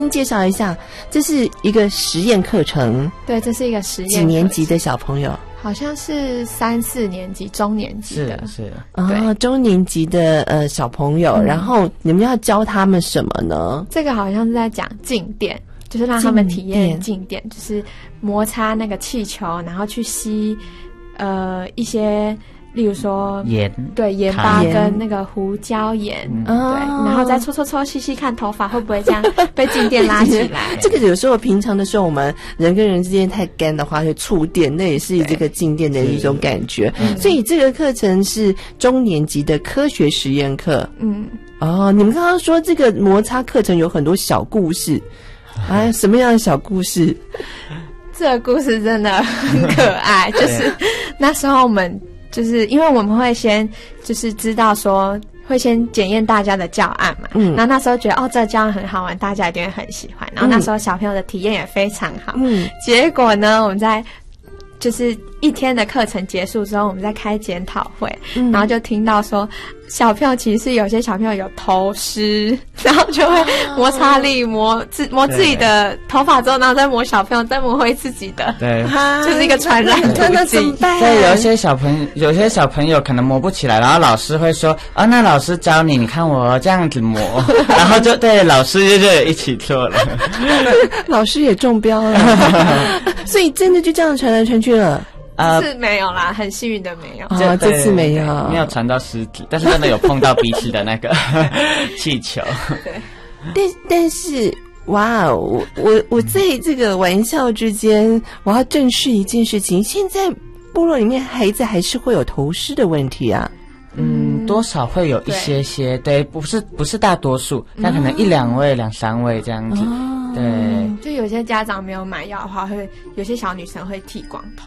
介绍一下，这是一个实验课程。 对，这是一个实验课程。 几年级的小朋友？ 好像是3、4年级，中年级的。 是啊，中年级的小朋友，然后你们要教他们什么呢？ 这个好像是在讲静电，就是让他们体验静电，就是摩擦那个气球，然后去吸一些。例如说盐， 对，盐巴跟那个胡椒盐，对，然后再搓吸吸看头发会不会这样被静电拉起来。 这个有时候平常的时候，我们人跟人之间太干的话会触电，那也是这个静电的一种感觉。所以这个课程是中年级的科学实验课。你们刚刚说这个摩擦课程有很多小故事，什么样的小故事？ 这个故事真的很可爱，就是那时候我们。就是因为我们会先就是知道说会先检验大家的教案嘛，然后那时候觉得这个教案很好玩，大家一定会很喜欢，然后那时候小朋友的体验也非常好，结果呢我们在就是1天的课程结束之后，我们在开检讨会，然后就听到说小朋友其实有些小朋友有头虱，然后就会摩擦力磨自己的头发之后，然后再磨小朋友，再磨回自己的， 对， 就是一个传染途径。 那怎么办？ 对，有些小朋友可能磨不起来，然后老师会说那老师教你看我这样子磨，然后就对老师就一起做了， 老师也中标了，所以真的就这样传来传去了。 是没有啦，很幸运的没有。 这次没有传到尸体，但是真的有碰到彼此的那个气球。 对， 但是哇，我在这个玩笑之间，我要正视一件事情，现在部落里面孩子还是会有头虱的问题啊。 多少会有一些，对，不是大多数，但可能1、2位、2、3位这样子。对， 就有些家长没有买药的话，有些小女生会剃光头。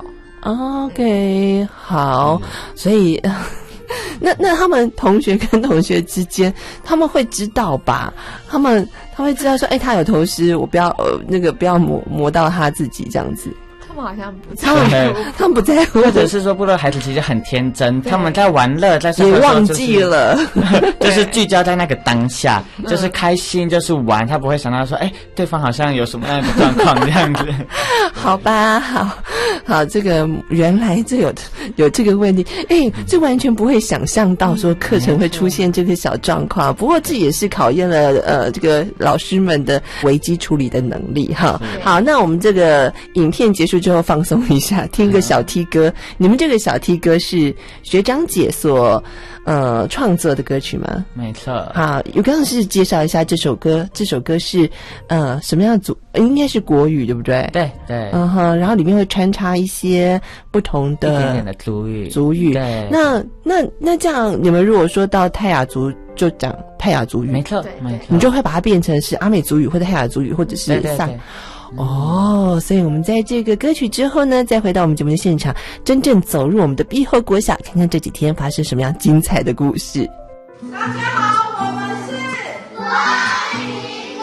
OK， 好，所以那他们同学跟同学之间，他们会知道吧？他会知道说，他有头虱，我不要不要磨到他自己这样子。 他们好像不在乎， 他们不在乎， 或者是说部落孩子其实很天真，他们在玩乐，在也忘记了， 就是聚焦在那个当下，就是开心，就是玩，他不会想到说，对方好像有什么样的状况这样子。 好吧，好，这个原来这有这个问题，这完全不会想象到说课程会出现这个小状况。不过这也是考验了这个老师们的危机处理的能力哈。好，那我们这个影片结束之后放松一下，听个小 T 歌。你们这个小 T 歌是学长姐所创作的歌曲吗？ 没错。 好，我刚刚是介绍一下这首歌是什么样的应该是国语对不对？ 对。 然后里面会穿插一些不同的一点点的族语。 对。那这样，你们如果说到泰雅族就讲泰雅族语， 没错。 你就会把它变成是阿美族语或者泰雅族语或者是上。所以我们在这个歌曲之后呢，再回到我们节目的现场，真正走入我们的碧后国小，看看这几天发生什么样精彩的故事。 大家好，我们是欢迎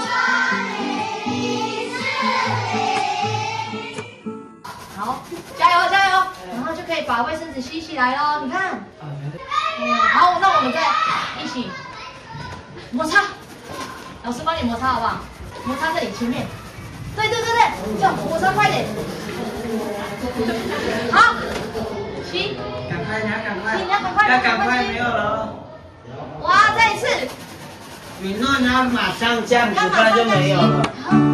好，加油！然后就可以把卫生纸吸起来咯，你看。好，那我们再一起摩擦，老师帮你摩擦好不好？摩擦这里前面。对，这样摩擦快点。好，行。赶快，你要赶快，没有了。哇，再一次。 你弄要马上这样子，不然就没有了。